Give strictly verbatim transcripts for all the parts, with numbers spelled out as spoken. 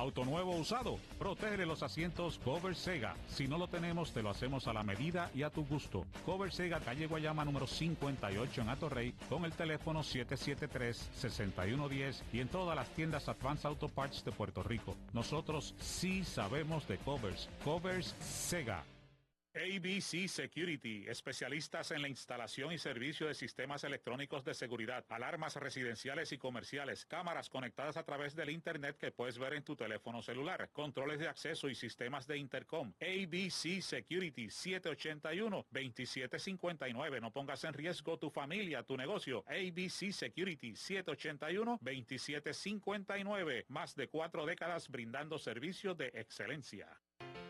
Auto nuevo o usado, protege los asientos Cover Sega. Si no lo tenemos, te lo hacemos a la medida y a tu gusto. Cover Sega, calle Guayama número cincuenta y ocho en Atorrey, con el teléfono siete siete tres, seis uno uno cero y en todas las tiendas Advance Auto Parts de Puerto Rico. Nosotros sí sabemos de covers. Covers Sega. A B C Security, especialistas en la instalación y servicio de sistemas electrónicos de seguridad, alarmas residenciales y comerciales, cámaras conectadas a través del internet que puedes ver en tu teléfono celular, controles de acceso y sistemas de intercom. A B C Security, siete ocho uno, dos siete cinco nueve. No pongas en riesgo tu familia, tu negocio. A B C Security, siete ocho uno, dos siete cinco nueve. Más de cuatro décadas brindando servicios de excelencia.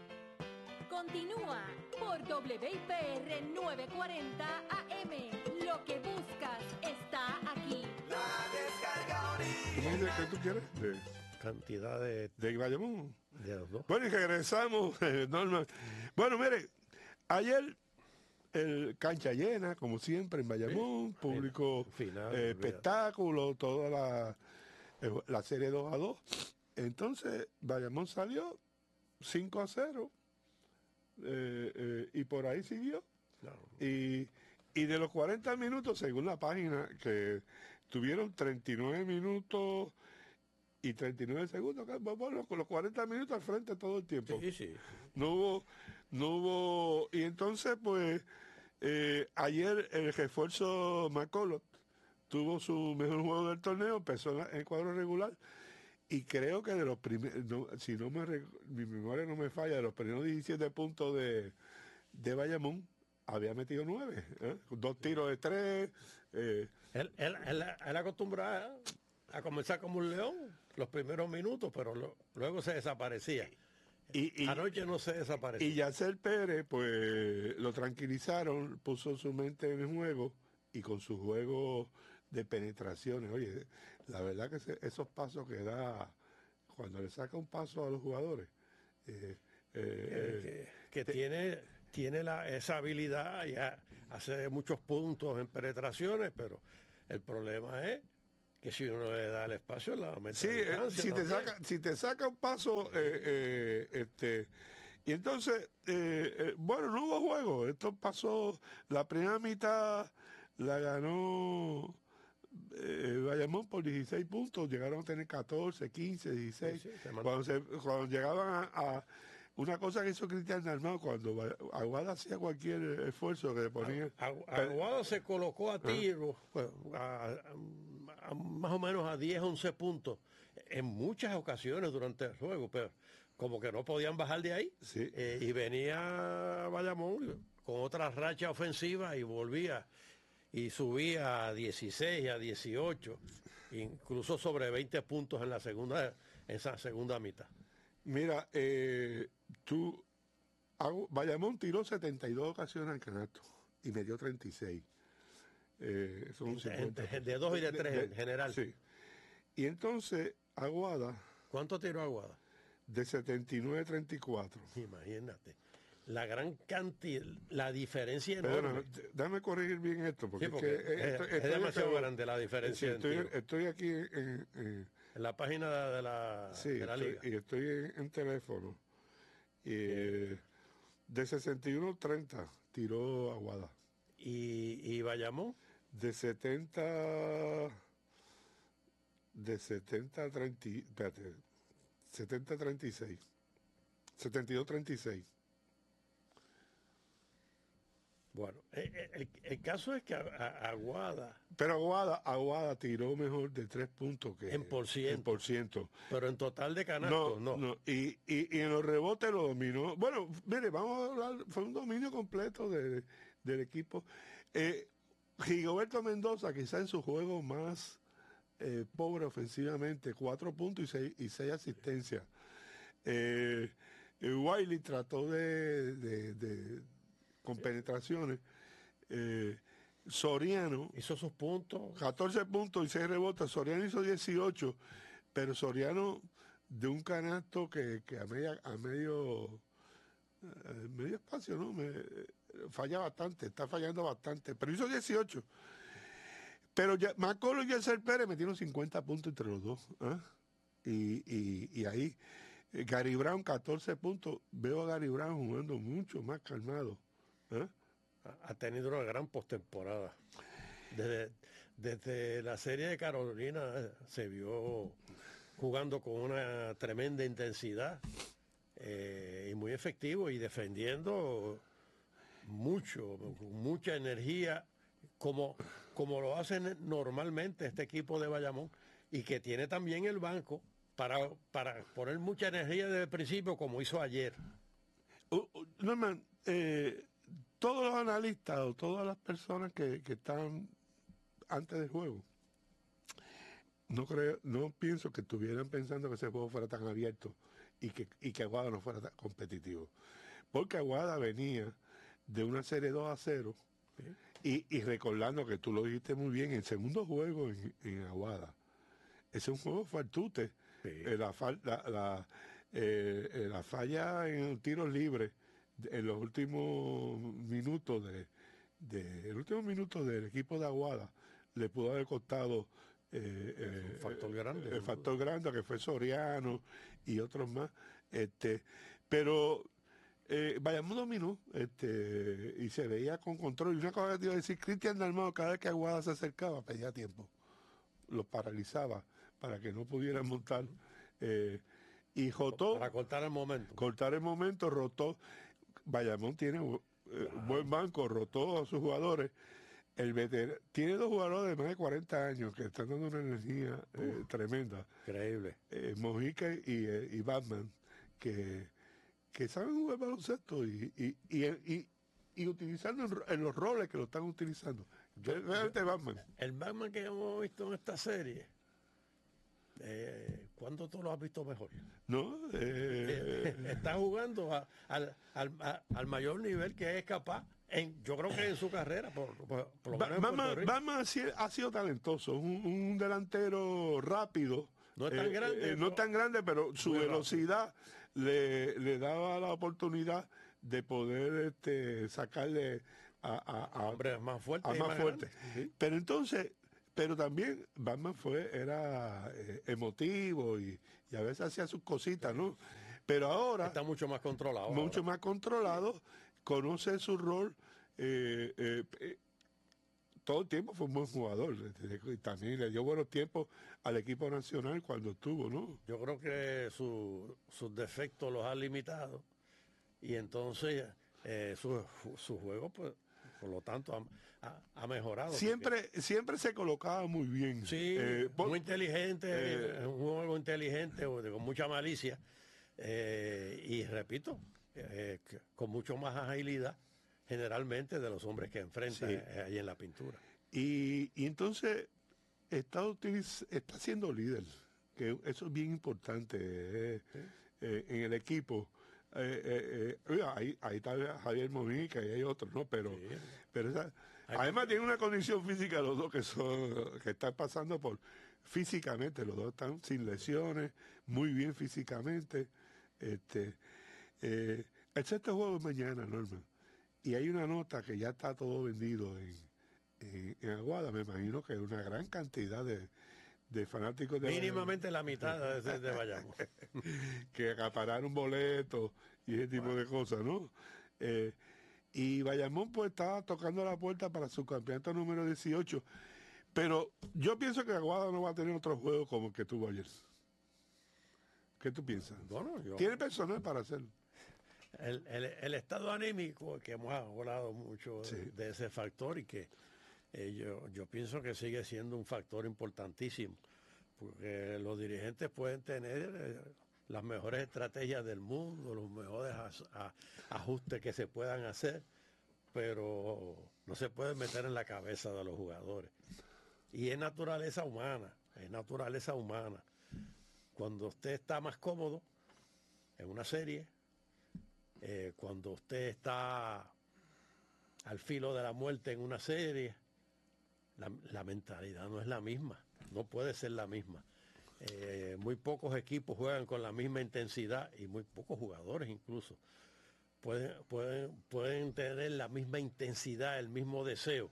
Continúa por W I P R novecientos cuarenta A M. Lo que buscas está aquí. La descarga ¿Cómo dice que tú quieres? De, Cantidad de... de Bayamón. de los dos. Bueno, y regresamos. eh, normal. Bueno, mire, ayer el cancha llena, como siempre, en Bayamón, Sí. público, Final, eh, olvídate. espectáculo, toda la, eh, la serie dos a dos. Entonces, Bayamón salió cinco a cero. Eh, eh, y por ahí siguió. Claro. Y, y de los cuarenta minutos, según la página, que tuvieron treinta y nueve minutos y treinta y nueve segundos, que, bueno, con los cuarenta minutos al frente todo el tiempo. Sí, sí. No hubo, no hubo, y entonces pues eh, ayer el refuerzo McCullough tuvo su mejor juego del torneo, empezó en la- en el cuadro regular. Y creo que de los primeros, no, si no me rec- mi memoria no me falla, de los primeros diecisiete puntos de, de Bayamón, había metido nueve. ¿eh? Dos tiros de tres. Eh, Él, él, él, él acostumbraba a comenzar como un león los primeros minutos, pero lo- luego se desaparecía. y, y, Anoche no se desapareció. y Yacel Pérez, pues lo tranquilizaron, puso su mente en el juego y con su juego de penetraciones. Oye, la verdad que se- esos pasos que da cuando le saca un paso a los jugadores. eh, eh, que, que tiene, tiene la, esa habilidad y ha- hace muchos puntos en penetraciones, pero el problema es que si uno le da el espacio, la mete Sí, a eh, distancia si te también. saca, si te saca un paso, eh, eh, este, y entonces, eh, eh, bueno, no hubo juego. Esto pasó, la primera mitad la ganó eh, Bayamón por dieciséis puntos, llegaron a tener catorce, quince, dieciséis. Sí, sí, se man- cuando, se- cuando llegaban a, a- una cosa que hizo Cristian Dalmau, cuando Ba- Aguada hacía cualquier esfuerzo que le ponía. Agu- Aguado se colocó a tiro, bueno, a- a- a más o menos a diez, once puntos en muchas ocasiones durante el juego, pero como que no podían bajar de ahí. Sí. Eh, y venía Bayamón con otra racha ofensiva y volvía y subía a dieciséis, a dieciocho, incluso sobre veinte puntos en la segunda, en esa segunda mitad. Mira, eh, tú, Agu- Bayamón tiró setenta y dos ocasiones al canasto y me dio treinta y seis. Eh, son un cincuenta. De, de dos y de tres en general. Sí. Y entonces, Aguada, ¿Cuánto tiró Aguada? de setenta y nueve a treinta y cuatro. Imagínate. La gran cantidad, la diferencia Perdona, enorme. déjame corregir bien esto, porque, Sí, porque es, que, eh, es- esto- es estoy demasiado acá- grande la diferencia Sí, en estoy, tiro. estoy aquí en, en- En la página de la, sí, de la estoy, liga. y estoy en, en teléfono. Y, eh, de sesenta y uno a treinta tiró Aguada. Y, y Bayamón, De setenta de setenta a treinta, y- espérate, setenta a treinta y seis. setenta y dos a treinta y seis. bueno, eh, eh, el, el caso es que a- a- Aguada, Pero Aguada, Aguada tiró mejor de tres puntos que En por ciento. en por ciento. pero en total de canastos, No, no. no. Y, y, y en los rebotes lo dominó. Bueno, mire, vamos a hablar, fue un dominio completo de- del equipo. Eh, Rigoberto Mendoza, quizá en su juego más eh, pobre ofensivamente, cuatro puntos y seis, y seis asistencias. Eh, eh, Wiley trató de, de- de- con penetraciones. Eh, Soriano, Hizo sus puntos. catorce puntos y seis rebotes. Soriano hizo dieciocho, pero Soriano de un canasto que, que a, media, a medio, eh, medio espacio, ¿no? Me, eh, falla bastante, está fallando bastante, pero hizo dieciocho. Pero ya, McCullough y Yacel Pérez metieron cincuenta puntos entre los dos. ¿ah? Y, y, y ahí, eh, Gary Brown, catorce puntos. Veo a Gary Brown jugando mucho más calmado. ¿eh? Ha, ha tenido una gran postemporada. Desde, desde la serie de Carolina eh, se vio jugando con una tremenda intensidad eh, y muy efectivo y defendiendo mucho, con mucha energía, como, como lo hacen normalmente este equipo de Bayamón, y que tiene también el banco para, para poner mucha energía desde el principio, como hizo ayer. Uh, uh, Norman, eh, todos los analistas o todas las personas que, que están antes del juego, no creo, no pienso que estuvieran pensando que ese juego fuera tan abierto y que, y que Aguada no fuera tan competitivo. Porque Aguada venía de una serie dos a cero y, y recordando que tú lo dijiste muy bien, el segundo juego en, en Aguada, ese es un juego faltute. Sí. Eh, la, fal- la, la, eh, eh, la falla en tiros libres de- en los últimos minutos de, de el último minuto del equipo de Aguada le pudo haber costado eh, eh, Un factor grande. el factor grande que fue Soriano y otros más, este pero eh, Bayamón dominó este, y se veía con control. Y una cosa que te iba a decir, Cristian Dalmau, cada vez que Aguada se acercaba pedía tiempo, los paralizaba para que no pudieran montar. Eh, y Jotó, Para cortar el momento. cortar el momento, rotó. Bayamón tiene eh, buen banco, rotó a sus jugadores. El veterano tiene dos jugadores de más de cuarenta años que están dando una energía eh, tremenda. Increíble. Eh, Mojica y, eh, y Batman, que, que saben jugar baloncesto y, y, y, y, y utilizando en, en los roles que lo están utilizando. Yo, realmente Batman. El Batman que hemos visto en esta serie, eh, ¿cuándo tú lo has visto mejor? ¿No? Eh, Está jugando a- al, al- a- al mayor nivel que es capaz, en, yo creo que en su carrera, por, por- por lo Ba- menos en Puerto Batman, Rico. Batman ha sido, ha sido talentoso, un, un delantero rápido. No es tan Eh, grande, eh, no es pero- tan grande, pero su Muy velocidad le, le daba la oportunidad de poder este, sacarle a, a- a- Hombre, es más fuerte. a y más fuerte. grande. Sí. Pero entonces, pero también Batman fue, era eh, emotivo y, y a veces hacía sus cositas, ¿no? Pero ahora, Está mucho más controlado. mucho ahora. más controlado, conoce su rol. eh, eh, eh, todo el tiempo fue un buen jugador. Y también le dio buenos tiempos al equipo nacional cuando estuvo, ¿no? Yo creo que su- sus defectos los ha limitado y entonces eh, su, su juego, pues, por lo tanto, ha, ha- ha mejorado. Siempre, siempre se colocaba muy bien. Porque- sí, Eh, por- muy inteligente, eh, es un juego inteligente, o de- con mucha malicia. eh, y repito, eh, que- con mucho más agilidad generalmente de los hombres que enfrenta Sí. eh, ahí en la pintura. Y, y entonces está, utiliz- está siendo líder, que eso es bien importante eh, eh, en el equipo. Eh, eh, eh, oiga, ahí, ahí está Javier Mojica y hay otros, ¿no? Pero, Sí. pero esa- Hay además tiene una condición física los dos que son, que están pasando por físicamente, los dos están sin lesiones, muy bien físicamente, este, eh, excepto el juego de mañana, Norman. Y hay una nota que ya está todo vendido en, en, en Aguada, me imagino que una gran cantidad de, de fanáticos de Mínimamente la mitad de, de, de Bayamón. que acapararon boletos y ese tipo de cosas, ¿no? Eh, y Bayamón pues estaba tocando la puerta para su campeonato número dieciocho, pero yo pienso que Aguada no va a tener otro juego como el que tuvo ayer. ¿Qué tú piensas? Bueno, yo- Tiene personal para hacerlo. El, el- el estado anímico, que hemos hablado mucho Sí. de ese factor y que eh, yo, yo pienso que sigue siendo un factor importantísimo, porque los dirigentes pueden tener eh, las mejores estrategias del mundo, los mejores as- a- ajustes que se puedan hacer, pero no se puede meter en la cabeza de los jugadores. Y es naturaleza humana, es naturaleza humana. Cuando usted está más cómodo en una serie, eh, cuando usted está al filo de la muerte en una serie, la, la mentalidad no es la misma, no puede ser la misma. Eh, muy pocos equipos juegan con la misma intensidad y muy pocos jugadores incluso pueden, pueden, pueden tener la misma intensidad, el mismo deseo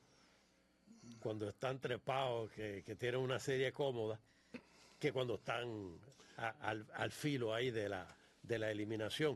cuando están trepados, que, que tienen una serie cómoda, que cuando están a, al, al filo ahí de la, de la eliminación.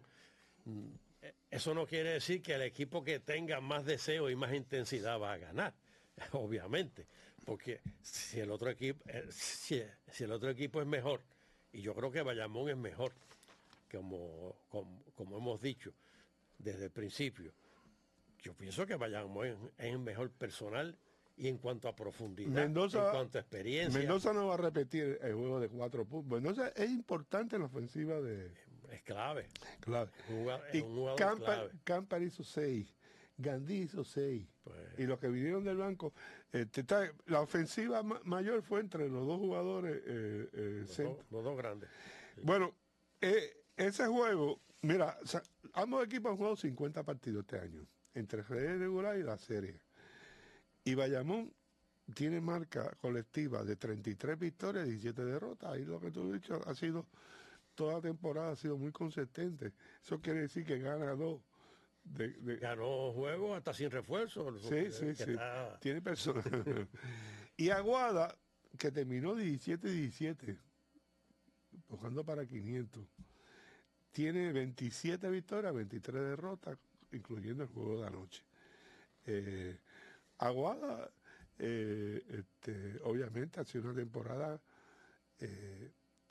Eso no quiere decir que el equipo que tenga más deseo y más intensidad va a ganar, obviamente, porque si el otro equipo, si, si el otro equipo es mejor, y yo creo que Bayamón es mejor, como, como, como hemos dicho desde el principio, yo pienso que Bayamón es, es mejor personal y en cuanto a profundidad, Mendoza, en cuanto a experiencia. Mendoza no va a repetir el juego de cuatro puntos. Mendoza es importante en la ofensiva de... Es clave. Clave. Un jugador, Y es un jugador Camper, clave. Camper hizo seis, Gandhi hizo seis. Pues, Y los que vinieron del banco, este, está- la ofensiva ma- mayor fue entre los dos jugadores eh, eh, los, centro. dos, los dos grandes. Bueno, eh, ese juego, mira, o sea, ambos equipos han jugado cincuenta partidos este año, entre el serie regular y la serie. Y Bayamón tiene marca colectiva de treinta y tres victorias y diecisiete derrotas. Ahí lo que tú has dicho ha sido, toda la temporada ha sido muy consistente. Eso quiere decir que gana dos. De, de- Ganó juegos hasta sin refuerzo. sí, sí, que sí. está- Tiene personas. Y Aguada, que terminó diecisiete y diecisiete, jugando para quinientos, tiene veintisiete victorias, veintitrés derrotas, incluyendo el juego de anoche. Eh, Aguada, eh, este, obviamente, ha sido una temporada eh,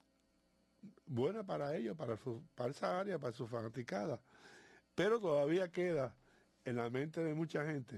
buena para ellos, para, su, para esa área, para su fanaticada, pero todavía queda en la mente de mucha gente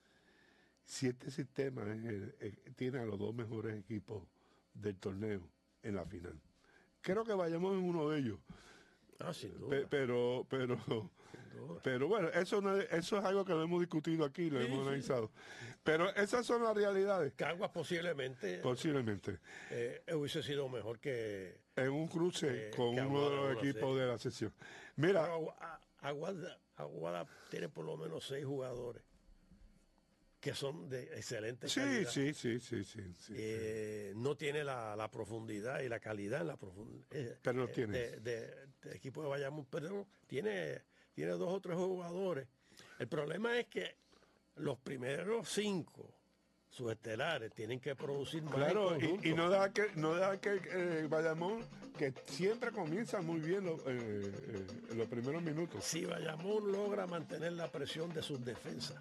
si este sistema es el- eh, tiene a los dos mejores equipos del torneo en la final. Creo que vayamos en uno de ellos, Ah, sin duda. pe- pero, pero, sin duda. pero bueno, eso, no es- eso es algo que lo hemos discutido aquí, lo Sí, hemos sí. analizado. Pero esas son las realidades, Caguas posiblemente posiblemente, eh, hubiese sido mejor que... en un cruce Eh, con que uno de Aguada los no lo equipos sé. de la sesión. Mira, Pero Agua- a- Aguada, Aguada tiene por lo menos seis jugadores que son de excelente sí, calidad. sí, sí, sí, sí, sí. Eh, no tiene la, la profundidad y la calidad en la profundidad Pero lo tiene. de, de- de equipo de Bayamón, pero tiene, tiene dos o tres jugadores. El problema es que los primeros cinco, sus estelares, tienen que producir más Claro, en y, conjunto. y no deja que, no deja que eh, Bayamón, que siempre comienza muy bien lo- eh, eh, en los primeros minutos. Si Bayamón logra mantener la presión de sus defensas,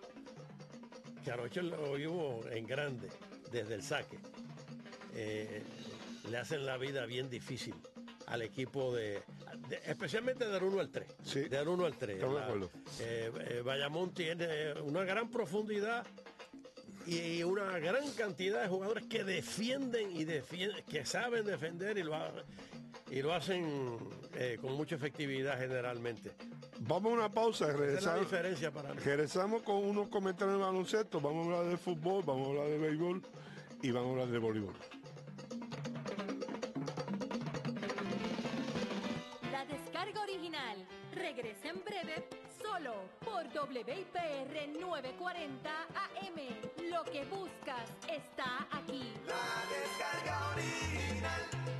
que anoche lo vimos en grande, desde el saque, eh, le hacen la vida bien difícil al equipo de, de- especialmente del uno al tres. Sí. Del uno al tres. Estamos de La- acuerdo. eh, eh, Bayamón tiene una gran profundidad y una gran cantidad de jugadores que defienden y defienden, que saben defender y lo, ha- y lo hacen eh, con mucha efectividad generalmente. Vamos a una pausa y Esa es la regresamos. diferencia para mí. Regresamos con unos comentarios de baloncesto. Vamos a hablar de fútbol, vamos a hablar de béisbol y vamos a hablar de voleibol. La descarga original regresa en breve solo por W I P R novecientos cuarenta A M. Lo que buscas está aquí. La descarga original.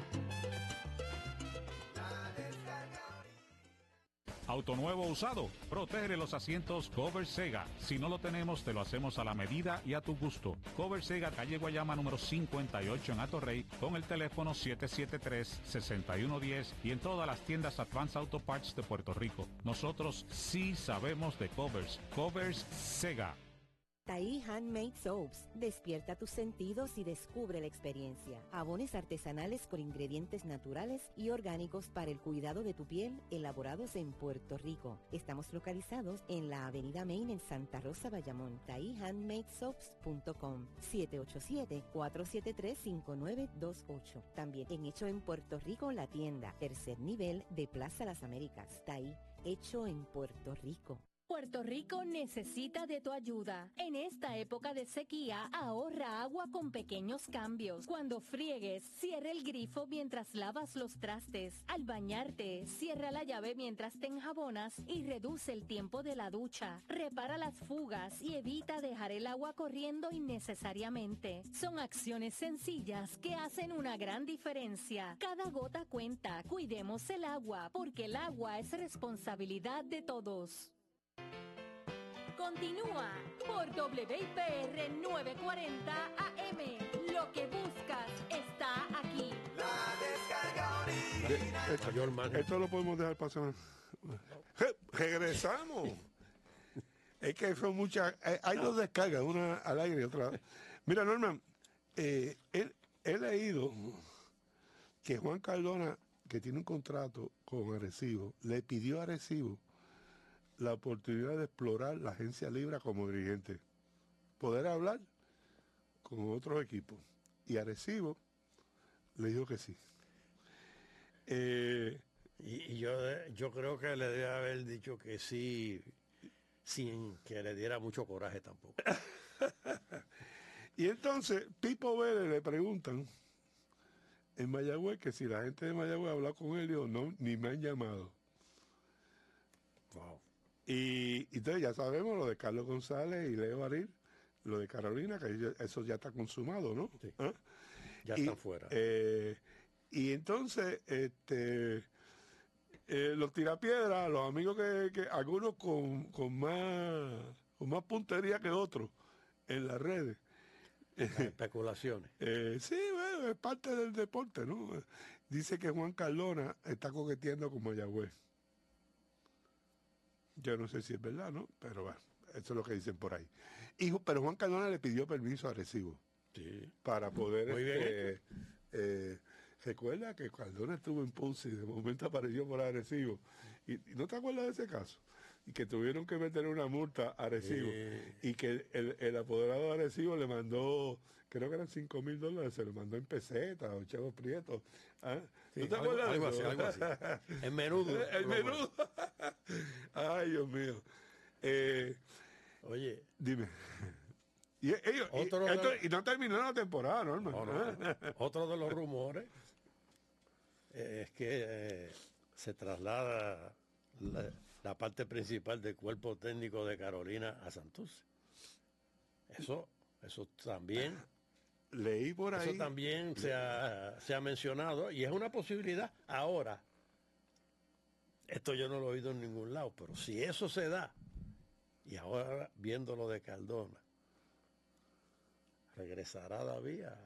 La descarga original. Auto nuevo usado. Protege los asientos Cover Sega. Si no lo tenemos, te lo hacemos a la medida y a tu gusto. Cover Sega, calle Guayama número cincuenta y ocho en Atorrey, con el teléfono siete siete tres, seis uno uno cero y en todas las tiendas Advance Auto Parts de Puerto Rico. Nosotros sí sabemos de covers. Covers Sega. Taí Handmade Soaps. Despierta tus sentidos y descubre la experiencia. Jabones artesanales con ingredientes naturales y orgánicos para el cuidado de tu piel, elaborados en Puerto Rico. Estamos localizados en la Avenida Main en Santa Rosa, Bayamón. taí handmade soaps punto com, siete ocho siete, cuatro siete tres, cinco nueve dos ocho. También en Hecho en Puerto Rico, la tienda, tercer nivel de Plaza Las Américas. Taí, hecho en Puerto Rico. Puerto Rico necesita de tu ayuda. En esta época de sequía, ahorra agua con pequeños cambios. Cuando friegues, cierra el grifo mientras lavas los trastes. Al bañarte, cierra la llave mientras te enjabonas y reduce el tiempo de la ducha. Repara las fugas y evita dejar el agua corriendo innecesariamente. Son acciones sencillas que hacen una gran diferencia. Cada gota cuenta. Cuidemos el agua, porque el agua es responsabilidad de todos. Continúa por W I P R novecientos cuarenta A M. Lo que buscas está aquí. La descarga original. Esto, Mayor margen. esto lo podemos dejar pasar. Je- Regresamos. Es que son muchas. eh, Hay dos descargas, una al aire y otra. Mira, Norman, eh, he, he leído que Juan Cardona, que tiene un contrato con Arecibo, le pidió a Arecibo la oportunidad de explorar la agencia libre como dirigente, poder hablar con otros equipos. Y Arecibo le dijo que sí. Eh, Y, y yo, yo creo que le debe haber dicho que sí, sin que le diera mucho coraje tampoco. y entonces, Pipo Vélez le preguntan en Mayagüez que si la gente de Mayagüez ha hablado con él, dijo, no, ni me han llamado. Wow. Y, y entonces ya sabemos lo de Carlos González y Leo Baril, lo de Carolina, que ya- eso ya está consumado, ¿no? Sí. ¿Ah? Ya Y, están fuera. eh, y entonces, este, eh, los tirapiedras, los amigos que, que algunos con, con más con más puntería que otros en las redes. Las especulaciones. Eh, sí, bueno, es parte del deporte, ¿no? Dice que Juan Cardona está coqueteando con Mayagüez. Yo no sé si es verdad, ¿no? Pero bueno, eso es lo que dicen por ahí. Y, pero Juan Cardona le pidió permiso a Arecibo Sí. para poder... Muy bien este, eh, recuerda que Cardona estuvo en Ponce y de momento apareció por Arecibo. ¿Y, y no te acuerdas de ese caso? Y que tuvieron que meter una multa a Arecibo. Sí. Y que el, el apoderado de Arecibo le mandó, creo que eran cinco mil dólares, se lo mandó en pesetas o chavos prietos. ¿Ah? Sí, ¿No te algo- acuerdas de algo eso? así, algo así. En menudo. El menú. Ay, Dios mío. Eh, Oye, dime. Y, ellos, y- Otro de esto- los- y no terminó la temporada, ¿no, hermano? no, no, no. Otro de los rumores eh, es que eh, se traslada la, la parte principal del cuerpo técnico de Carolina a Santurce. Eso, eso también, Leí por ahí. eso también se ha, se ha mencionado y es una posibilidad. Ahora, esto yo no lo he oído en ningún lado, pero si eso se da, y ahora viendo lo de Cardona, regresará David a,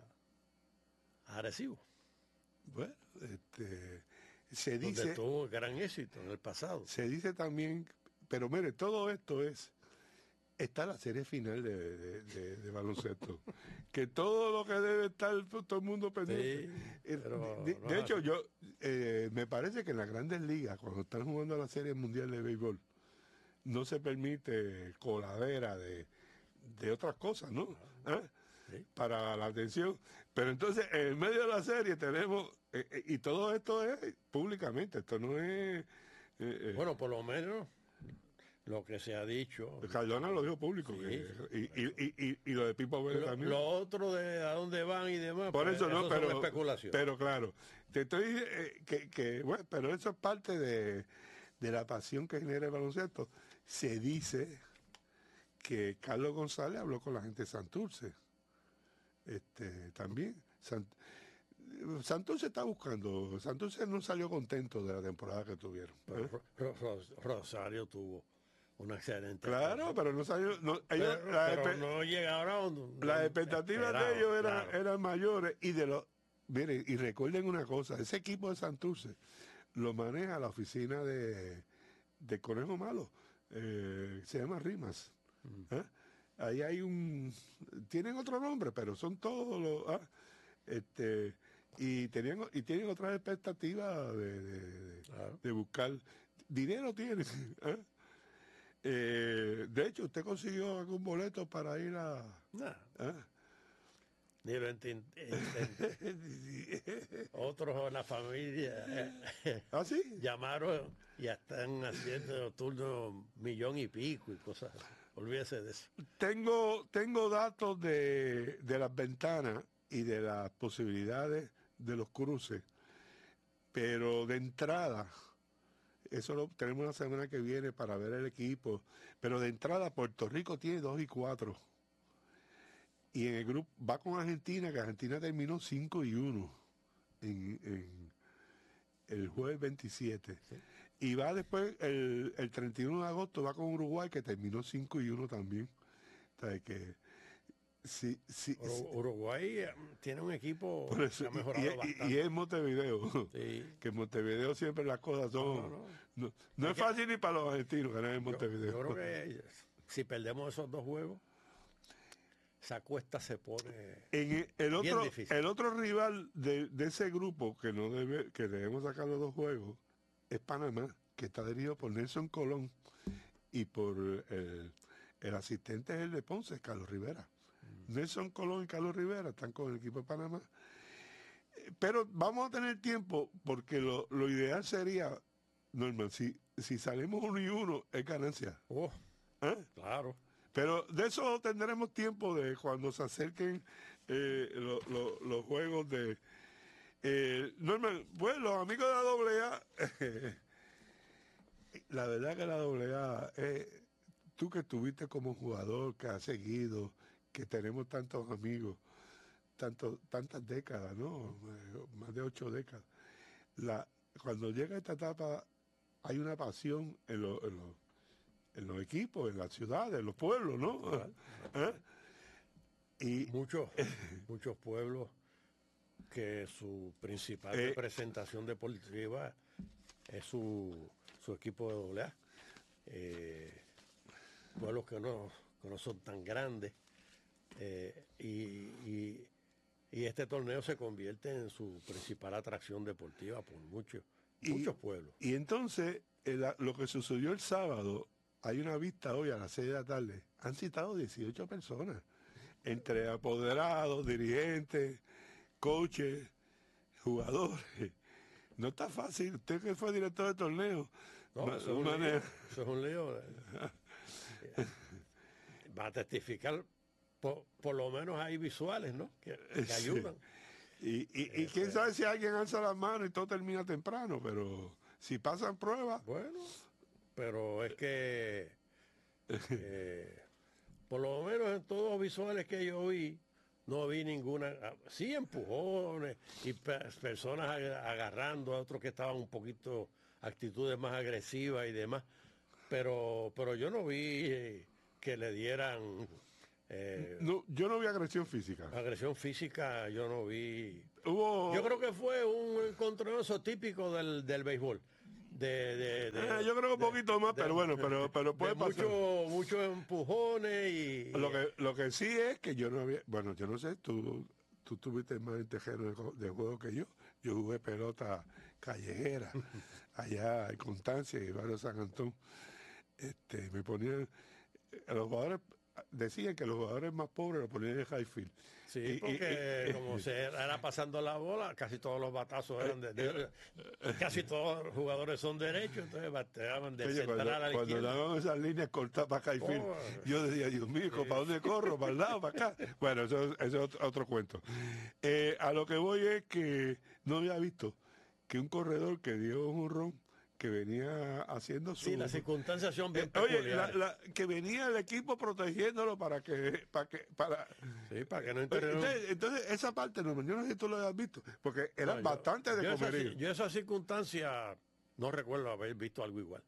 a Arecibo, Bueno, este, se donde dice, tuvo gran éxito en el pasado. se dice también, pero mire, todo esto es, está la serie final de, de- de- de baloncesto, que todo lo que debe estar todo el mundo pendiente. Sí, Eh, pero de, no de es hecho, así. yo eh, me parece que en las grandes ligas, cuando están jugando la serie mundial de béisbol, no se permite coladera de, de otras cosas, ¿no? ¿Ah? Sí. Para la atención. Pero entonces, en medio de la serie tenemos, eh, eh, y todo esto es públicamente, esto no es... eh, eh, Bueno, por lo menos lo que se ha dicho. Cardona lo dijo público, Sí, que- y, y, y, y, y lo de Pipo Vélez Lo, también. lo otro de a dónde van y demás, Por pues, eso no, son pero, especulaciones. pero claro, te estoy eh, que, que, bueno, pero eso es parte de, de la pasión que genera el baloncesto. Se dice que Carlos González habló con la gente de Santurce. Este, también. Sant- Santurce está buscando, Santurce no salió contento de la temporada que tuvieron. Pero ¿eh? Ro- Ro- Rosario tuvo una excelente. Claro, temporada. pero no salió, no, ellos, pero, la pero espe- no llegaron. donde las expectativas de esperaban, ellos eran, claro. eran mayores y de los miren y recuerden una cosa, ese equipo de Santurce lo maneja la oficina de, de Conejo Malo, eh, se llama Rimas. ¿eh? Ahí hay un tienen otro nombre, pero son todos los ah, este y tenían y tienen otras expectativas de, de- de- Claro. de buscar dinero tienen. ¿eh? Eh, de hecho, ¿usted consiguió algún boleto para ir a Nah, ah? ni lo inten- intenté. Otros en la familia eh, ¿Ah, sí? llamaron y ya están haciendo turnos millón y pico y cosas. Olvídese de eso. Tengo, tengo datos de, de las ventanas y de las posibilidades de los cruces, pero de entrada, eso lo tenemos la semana que viene para ver el equipo, pero de entrada Puerto Rico tiene dos y cuatro. Y en el grupo va con Argentina, que Argentina terminó cinco y uno en, en el jueves veintisiete. Y va después, el, el treinta y uno de agosto, va con Uruguay, que terminó cinco y uno también. O sea, que sí, sí, Uru- sí. Uruguay eh, tiene un equipo Por eso, que ha y- mejorado y, y- bastante. y es Montevideo. Sí. Que en Montevideo siempre las cosas son. No, no, No, no. no Hay es que- fácil ni para los argentinos ganar en Yo, Montevideo. yo creo que si perdemos esos dos juegos, esa cuesta se pone... En el, el Bien otro, difícil. el otro rival de, de ese grupo que no debe, que debemos sacar los dos juegos es Panamá, que está dirigido por Nelson Colón y por el, el asistente es el de Ponce, Carlos Rivera. Mm. Nelson Colón y Carlos Rivera están con el equipo de Panamá. Eh, Pero vamos a tener tiempo porque lo, lo ideal sería, Norman, si, si salimos uno y uno es ganancia. Oh, ¿Eh? claro. Pero de eso tendremos tiempo de cuando se acerquen eh, lo- lo- los juegos de... Eh, Norman, pues los amigos de la doble A, la verdad que la doble A, eh, tú que estuviste como jugador, que has seguido, que tenemos tantos amigos, tanto, tantas décadas, ¿no? Eh, Más de ocho décadas. La, cuando llega esta etapa hay una pasión en los... en los en los equipos, en las ciudades, en los pueblos, ¿no? ¿Eh? Y Muchos, muchos pueblos que su principal Eh, representación deportiva es su, su equipo de doble A. Eh, pueblos que no, que no son tan grandes. eh, y, y- y este torneo se convierte en su principal atracción deportiva por muchos, Y- muchos pueblos. Y entonces, el- lo que sucedió el sábado, hay una vista hoy a las seis de la tarde. Han citado dieciocho personas, entre apoderados, dirigentes, coaches, jugadores. No está fácil. Usted que fue director de torneo. No, ma- eso, es un maneja- lío, eso es un lío. Va a testificar, por, por lo menos hay visuales, ¿no? Que, que Sí. ayudan. Y, y, y quién sabe si alguien alza la mano y todo termina temprano, pero si pasan pruebas, Bueno, pero es que eh, por lo menos en todos los visuales que yo vi, no vi ninguna, ah, sí empujones y pe- personas ag- agarrando a otros que estaban un poquito, actitudes más agresivas y demás, pero, pero yo no vi eh, que le dieran eh, no, yo no vi agresión física. agresión física, yo no vi. Hubo, Yo creo que fue un encontronazo típico del, del béisbol. De, de- de- Eh, yo creo que un de- poquito más, de- pero bueno, pero, pero puede de pasar. mucho- muchos empujones y Lo que, lo que sí es que yo no había, bueno, yo no sé, tú, tú tuviste más en tejero de, jo- de juego que yo. Yo jugué pelota callejera allá en Constancia y barrio San Antón. Este, me ponían, a los jugadores, decían que los jugadores más pobres los ponían en Highfield. sí, y- y- porque y- como se era pasando la bola, casi todos los batazos eran de, de- casi todos los jugadores son derechos, entonces bateaban de Oye, central cuando, a la cuando izquierda. daban esas líneas cortadas para Highfield, Oh. yo decía, Dios mío, ¿para dónde corro? ¿Para el lado? ¿Para acá? Bueno, eso, eso es otro, otro cuento. Eh, a lo que voy es que no había visto que un corredor que dio un honrón, que venía haciendo su... Sí, las circunstancias son bien Eh, oye, la- peculiares. la- que venía el equipo protegiéndolo para que... Para que para, Sí, para que no Oye, interrumpan. entonces, entonces, esa parte, no, yo no sé si tú lo has visto, porque era No, yo- bastante de yo esa, comerío. yo esa circunstancia no recuerdo haber visto algo igual.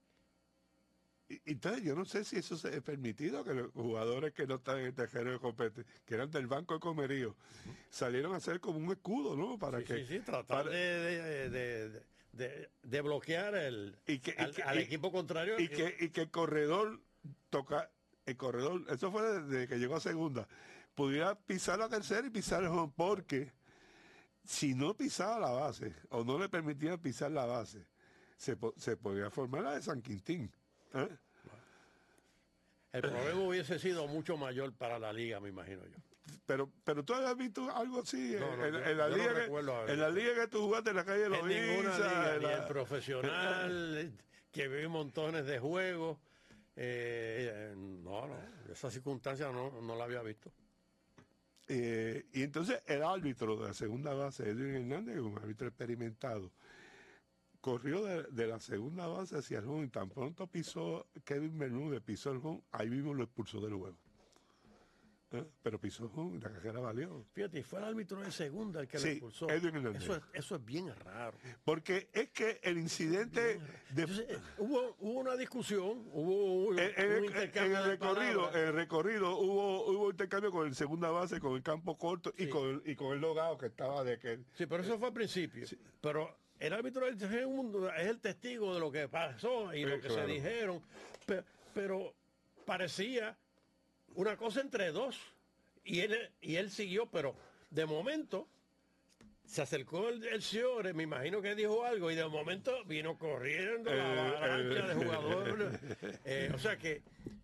Y- Entonces, yo no sé si eso se- es permitido, que los jugadores que no están en el tejero de copete, que eran del banco de comerío, salieron a hacer como un escudo, ¿no? Para Sí, que... sí, sí, tratar para- de, de, de- de- de bloquear el, Y que- y al, que- al y- equipo contrario. Y que, y que el corredor toca, el corredor, eso fue desde que llegó a segunda, pudiera pisar la tercera y pisar el home, porque si no pisaba la base, o no le permitía pisar la base, se, po- se podía formar la de San Quintín. ¿eh? El problema hubiese sido mucho mayor para la liga, me imagino yo. Pero, pero tú habías visto algo así No, no, en, yo- en la yo no liga que, recuerdo haber en la visto. liga que tú jugaste en la calle de los En ninguna Loíza, liga, en ni la- en profesional, que vi montones de juegos. eh, no, no, esa circunstancia no, no la había visto. Eh, y entonces el árbitro de la segunda base, Edwin Hernández, un árbitro experimentado, corrió de, de la segunda base hacia el home y tan pronto pisó Kevin Bermúdez, pisó el home, ahí mismo lo expulsó del juego. ¿eh? Pero pisó, la carrera valió. Fíjate, fue el árbitro de segunda el que Sí, le expulsó. Edwin Hernández. Eso es, eso es bien raro. Porque es que el incidente de, Entonces, eh, hubo, hubo una discusión, hubo un, en, en un el, intercambio en el de recorrido, palabras. en el recorrido hubo hubo intercambio con el segunda base, con el campo corto y Sí. con y con el logado que estaba de que Sí, pero eso fue al principio. Pero el árbitro del segundo es el testigo de lo que pasó y Sí, lo que claro. se dijeron. Pero, pero parecía una cosa entre dos. Y él, y él siguió, pero de momento se acercó el, el Ciore, me imagino que dijo algo, y de momento vino corriendo la Eh, avalancha eh. de jugadores. Eh, o sea que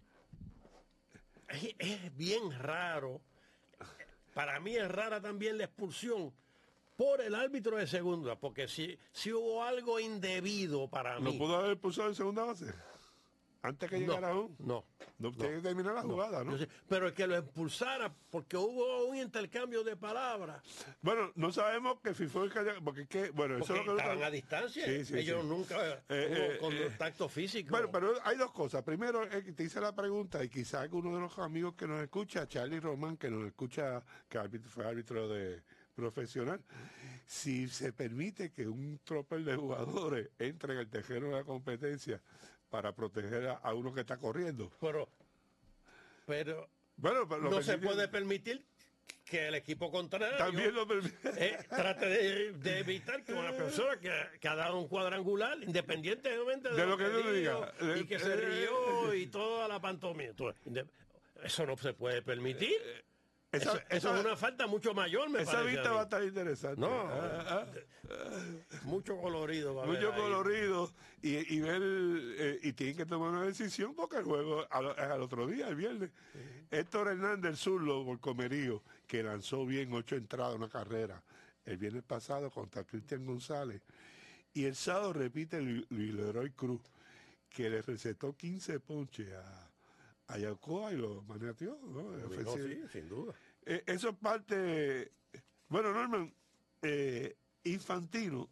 es, es bien raro. Para mí es rara también la expulsión por el árbitro de segunda, porque si, si hubo algo indebido para ¿No mí. pudo haber pulsado en segunda base? Antes que llegara no, aún. no, No, tiene que terminar la jugada, ¿no? Yo sé, pero el que lo expulsara porque hubo un intercambio de palabras, Bueno, no sabemos que si fue el que haya- porque es que, bueno, eso porque es lo que estaban nunca- a distancia, Sí, sí, ellos sí. nunca Eh, hubo eh, contacto físico. Bueno, pero hay dos cosas. Primero, es que te hice la pregunta y quizás alguno de los amigos que nos escucha, Charlie Román, que nos escucha, que árbitro- fue árbitro de profesional, si se permite que un tropel de jugadores entre en el tejero de la competencia para proteger a, a uno que está corriendo. pero pero Bueno, pero lo no se permite- puede permitir que el equipo contrario También lo permite. eh, trate de, de evitar que una persona que, que ha dado un cuadrangular, independientemente de, De lo que yo le dijo, diga. y que se rió y toda la pantomima. Entonces, inde- eso no se puede permitir. Esa, eso, eso esa- es una falta mucho mayor, me esa parece. vista a mí. va a estar interesante. No, Ah, ah. mucho colorido va a haber Mucho ahí. colorido y, y ver eh, y tienen que tomar una decisión porque el juego al, es al otro día, el viernes. Héctor Hernández, el zurdo por Comerío, que lanzó bien ocho entradas, una carrera el viernes pasado contra Cristian González. Y el sábado repite Lu- Luis Leroy Cruz, que le recetó quince ponches a, a Yaucoa y lo maniateó, ¿no? No, Ofensivo. sí, sin duda. Eh, eso es parte. Bueno, Norman, eh, Infantino,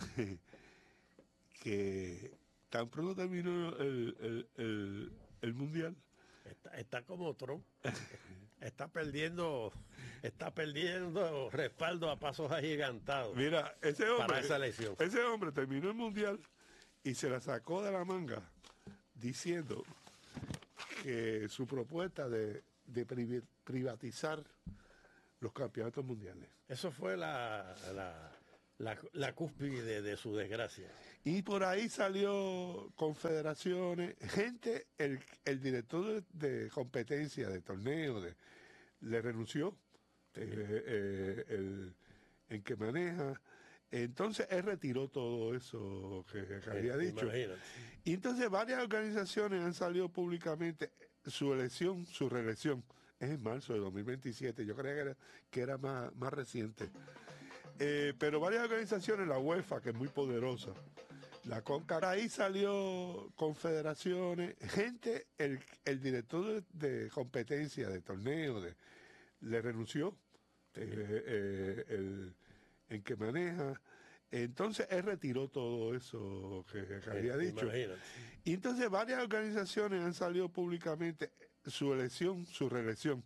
que tan pronto terminó el, el- el- el mundial, Está, está como Trump. Está perdiendo, está perdiendo respaldo a pasos agigantados. mira, ese hombre, Para esa elección. ese hombre terminó el mundial y se la sacó de la manga diciendo que su propuesta de, de privi- privatizar los campeonatos mundiales. Eso fue la, la, la, la cúspide de, de su desgracia. Y por ahí salió confederaciones, gente, el, el director de, de competencia, de torneo, de, le renunció, eh, eh, el, el que maneja. Entonces él retiró todo eso que, que había Eh, dicho. imagínate. Y entonces varias organizaciones han salido públicamente, su elección, su reelección, es en marzo de dos mil veintisiete, yo creía que era, que era más, más reciente. Eh, pero varias organizaciones, la UEFA, que es muy poderosa, la CONCACAF, ahí salió confederaciones, gente, el, el director de, de competencia, de torneo, de, le renunció, eh, eh, el, el que maneja. Entonces él retiró todo eso que, que había Eh, dicho. imagínate. Y entonces varias organizaciones han salido públicamente, su elección, su reelección,